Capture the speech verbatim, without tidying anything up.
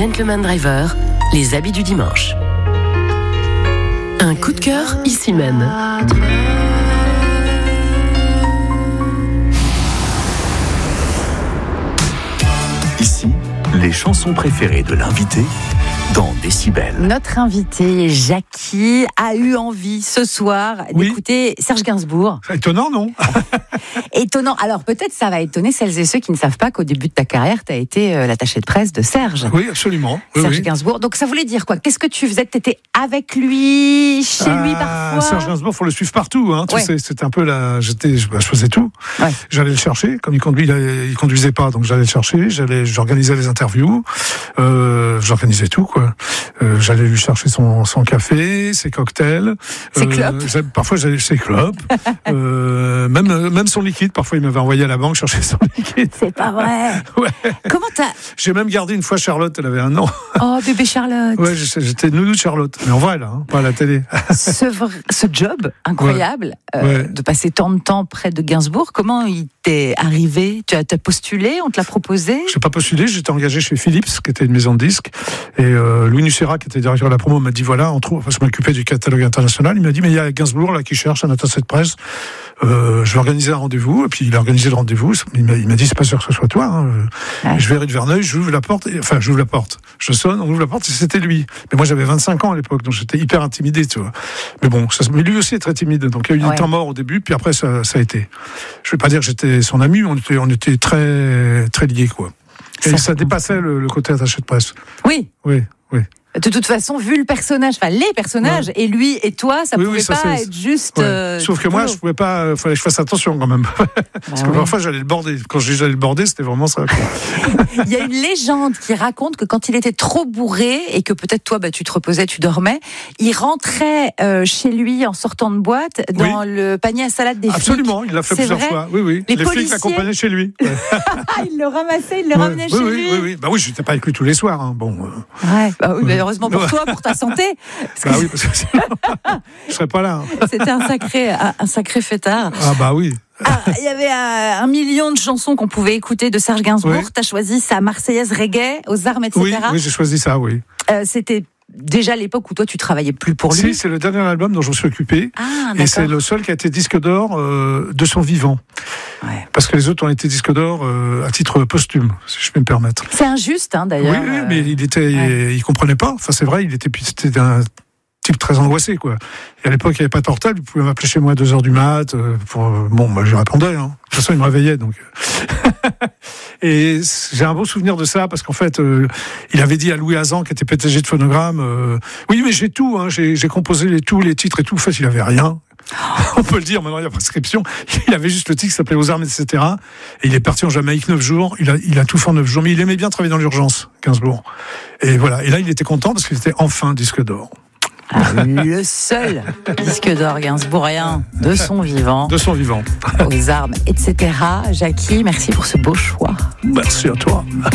Gentleman Driver, les habits du dimanche. Un coup de cœur ici même. Ici, les chansons préférées de l'invité dans Décibel. Notre invité, Jackie, a eu envie ce soir oui. d'écouter Serge Gainsbourg. Étonnant, non? Étonnant. Alors peut-être ça va étonner celles et ceux qui ne savent pas qu'au début de ta carrière, tu as été euh, l'attaché de presse de Serge. Oui, absolument. Oui, Serge oui. Gainsbourg. Donc ça voulait dire quoi? Qu'est-ce que tu faisais? Tu étais avec lui, chez ah, lui parfois? Serge Gainsbourg, il faut le suivre partout. Hein, tu ouais. sais, c'était un peu la... J'étais, je, bah, je faisais tout. Ouais. J'allais le chercher. Comme il conduit, il, il conduisait pas, donc j'allais le chercher. J'allais, j'organisais les interviews. Euh, j'organisais tout, quoi. Euh, j'allais lui chercher son, son café, ses cocktails. Ses euh, clopes. j'allais, parfois, j'allais ses clopes. euh, même, même son liquide. Parfois, il m'avait envoyé à la banque chercher son liquide. C'est pas vrai. Ouais. Comment t'as... J'ai même gardé une fois Charlotte, elle avait un an. Oh, bébé Charlotte. Ouais, j'étais nounou de Charlotte. Mais en vrai, là, hein, pas à la télé. ce, vrai, ce job incroyable, ouais. Euh, ouais. de passer tant de temps près de Gainsbourg, comment il t'est arrivé? Tu as, t'as postulé? On te l'a proposé? Je n'ai pas postulé, j'étais engagé chez Philips, qui était une maison de disques. Et euh, Louis Nucera, qui était directeur de la promo, m'a dit voilà, on trouve, enfin, je m'occupais du catalogue international. Il m'a dit mais il y a Gainsbourg là qui cherche un attaché de presse. Euh, je vais organiser un rendez-vous. Et puis il a organisé le rendez-vous. Il m'a, il m'a dit c'est pas sûr que ce soit toi. Hein. Ouais. Je vais rue de Verneuil, j'ouvre la porte. Et, enfin, j'ouvre la porte. Je sonne, on ouvre la porte et c'était lui. Mais moi j'avais vingt-cinq ans à l'époque, donc j'étais hyper intimidé, tu vois. Mais bon, ça, mais lui aussi est très timide. Donc il y a eu ouais. du temps mort au début, puis après ça, ça a été. Je vais pas dire que j'étais son ami, on était, on était très, très liés, quoi. Et ça, ça dépassait le, le côté attaché de presse. Oui. Oui, oui. De toute façon, vu le personnage, enfin les personnages, ouais. et lui et toi, ça oui, pouvait oui, ça, pas c'est... être juste. Ouais. Euh, Sauf que moi, je pouvais pas. Il fallait que je fasse attention quand même, bah parce que oui. parfois j'allais le border. Quand je dis j'allais le border, c'était vraiment ça. Il y a une légende qui raconte que quand il était trop bourré et que peut-être toi, bah, tu te reposais, tu dormais, il rentrait euh, chez lui en sortant de boîte dans oui. le panier à salade des flics. Absolument, il l'a fait c'est plusieurs vrai fois. Oui, oui. Les, les policiers... flics l'accompagnaient chez lui. Ouais. Il le ramassait, il le ouais. ramenait oui, chez oui, lui. Oui, oui. Bah oui, j'étais pas avec lui tous les soirs. Hein. Bon. Euh... Ouais. Bah oui, mais heureusement pour toi, pour ta santé. Parce bah que... oui, parce que sinon, je serais pas là. Hein. C'était un sacré, un sacré fêtard. Ah bah oui. Ah, il y avait un, un million de chansons qu'on pouvait écouter de Serge Gainsbourg. Oui. Tu as choisi sa Marseillaise reggae, aux armes, et cetera. Oui, oui, j'ai choisi ça, oui. Euh, c'était déjà l'époque où toi tu travaillais plus pour lui. Si, c'est le dernier album dont je me suis occupé. Ah, et c'est le seul qui a été disque d'or euh, de son vivant. Ouais. Parce que les autres ont été disques d'or euh, à titre posthume, si je peux me permettre. C'est injuste, hein, d'ailleurs. Oui, oui, mais il était, ouais. il, il comprenait pas. Enfin, c'est vrai, il était, c'était un type très angoissé, quoi. Et à l'époque, il n'y avait pas de portable, il pouvait m'appeler chez moi à deux heures du mat. Euh, pour, euh, bon, bah, je répondais. Hein. De toute façon, il me réveillait, donc. Et j'ai un beau souvenir de ça, parce qu'en fait, euh, il avait dit à Louis Hazan, qui était P D G de Phonogramme, euh, oui, mais j'ai tout, hein, j'ai, j'ai composé les, tous les titres et tout. En fait, il avait rien. On peut le dire, maintenant il y a prescription. Il avait juste le titre qui s'appelait Aux armes, et cetera. Et il est parti en Jamaïque neuf jours. Il a, il a tout fait en neuf jours. Mais il aimait bien travailler dans l'urgence, Gainsbourg. Et voilà. Et là, il était content parce qu'il était enfin disque d'or. Ah, le seul disque d'or gainsbourgien de son vivant. De son vivant. Aux armes, et cetera. Jackie, merci pour ce beau choix. Merci à toi.